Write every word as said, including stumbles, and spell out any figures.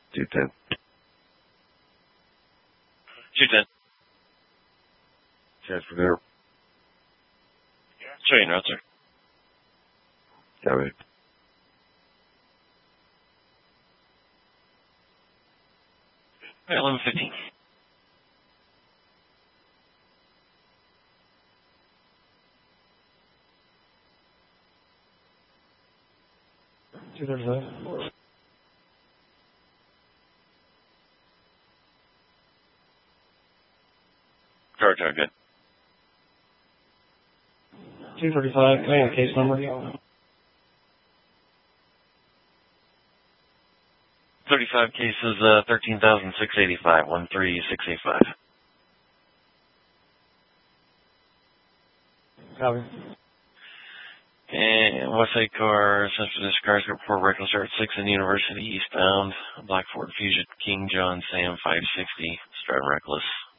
two ten. two ten. Transfer there. Show you now, sir. Copy. All right, eleven fifteen. two thirty-five. Charge, charge, good. two thirty-five, can I have a case number? thirty-five cases, uh, thirteen thousand six hundred eighty-five, one three six eight five. Copy. And Westside car, essentially this car's got report record start six in University eastbound, Black Ford Fusion, King John Sam five sixty, driving reckless.